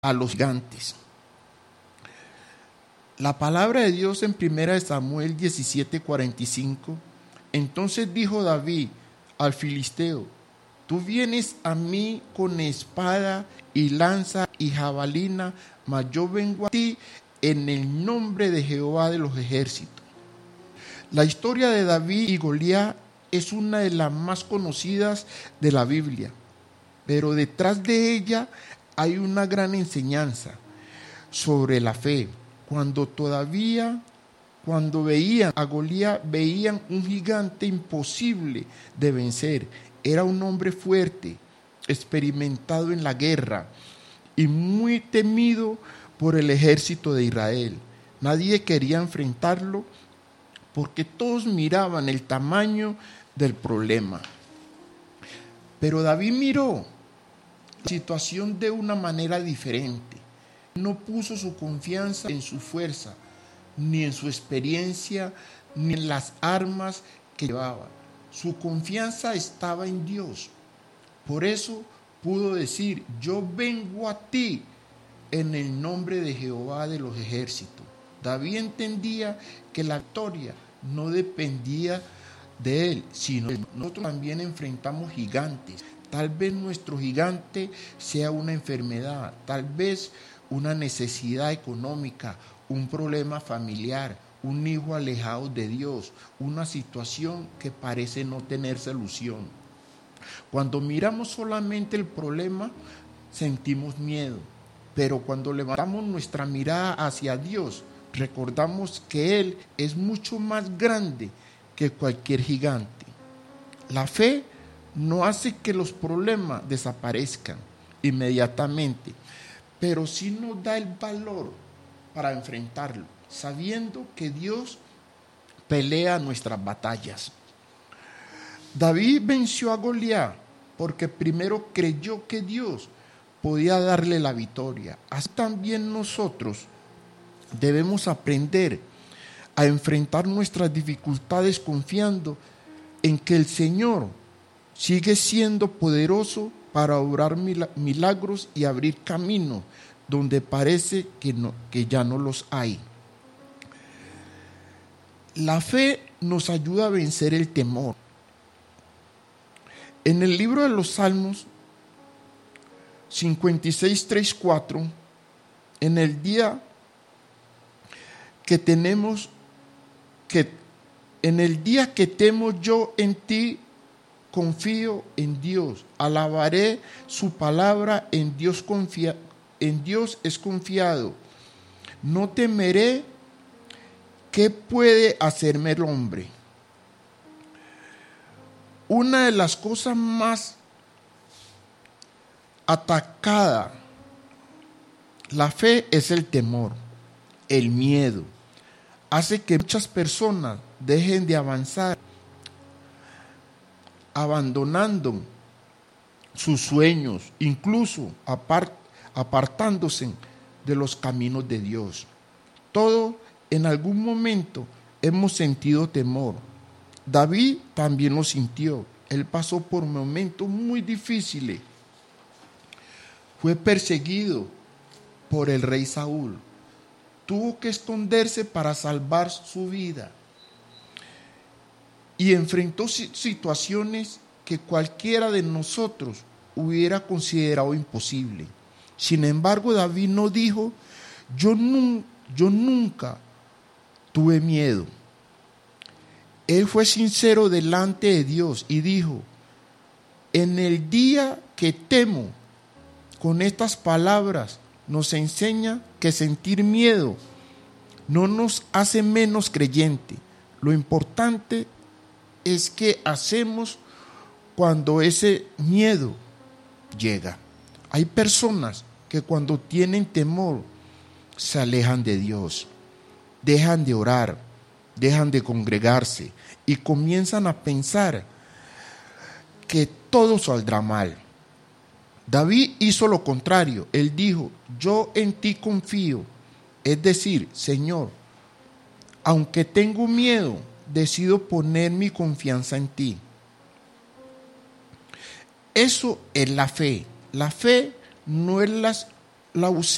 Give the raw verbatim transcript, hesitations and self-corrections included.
a los gigantes. La palabra de Dios en primera de Samuel diecisiete cuarenta y cinco. Entonces dijo David al filisteo: tú vienes a mí con espada y lanza y jabalina, mas yo vengo a ti en el nombre de Jehová de los ejércitos. La historia de David y Goliat es una de las más conocidas de la Biblia, pero detrás de ella hay una gran enseñanza sobre la fe. Cuando todavía, cuando veían a Goliat, veían un gigante imposible de vencer. Era un hombre fuerte, experimentado en la guerra y muy temido por el ejército de Israel. Nadie quería enfrentarlo porque todos miraban el tamaño del problema. Pero David miró la situación de una manera diferente. No puso su confianza en su fuerza, ni en su experiencia, ni en las armas que llevaba. Su confianza estaba en Dios. Por eso pudo decir: yo vengo a ti en el nombre de Jehová de los ejércitos. David entendía que la victoria no dependía de él, sino que nosotros también enfrentamos gigantes. Tal vez nuestro gigante sea una enfermedad, tal vez una necesidad económica, un problema familiar, un hijo alejado de Dios, una situación que parece no tener solución. Cuando miramos solamente el problema, sentimos miedo, pero cuando levantamos nuestra mirada hacia Dios, recordamos que Él es mucho más grande que cualquier gigante. La fe no hace que los problemas desaparezcan inmediatamente, pero sí nos da el valor para enfrentarlo, sabiendo que Dios pelea nuestras batallas. David venció a Goliat porque primero creyó que Dios podía darle la victoria. Así también nosotros debemos aprender a enfrentar nuestras dificultades confiando en que el Señor sigue siendo poderoso para obrar milagros y abrir caminos donde parece que, no, que ya no los hay. La fe nos ayuda a vencer el temor. En el libro de los Salmos cincuenta y seis, tres, cuatro, en el día que tenemos que en el día que temo yo en ti, confío en Dios, alabaré su palabra, en Dios confía, en Dios es confiado. No temeré. ¿Qué puede hacerme el hombre? Una de las cosas más atacada, la fe, es el temor, el miedo. Hace que muchas personas dejen de avanzar, abandonando sus sueños, incluso apart, apartándose de los caminos de Dios. Todo en algún momento hemos sentido temor. David también lo sintió. Él pasó por momentos muy difíciles. Fue perseguido por el rey Saúl. Tuvo que esconderse para salvar su vida. Y enfrentó situaciones que cualquiera de nosotros hubiera considerado imposible. Sin embargo, David no dijo: yo, nu- yo nunca tuve miedo. Él fue sincero delante de Dios y dijo: en el día que temo. Con estas palabras nos enseña que sentir miedo no nos hace menos creyente. Lo importante es qué hacemos cuando ese miedo llega. Hay personas que cuando tienen temor se alejan de Dios, dejan de orar, dejan de congregarse y comienzan a pensar que todo saldrá mal. David hizo lo contrario. Él dijo: yo en ti confío. Es decir, Señor, aunque tengo miedo, decido poner mi confianza en ti. Eso es la fe. La fe no es la, la ausencia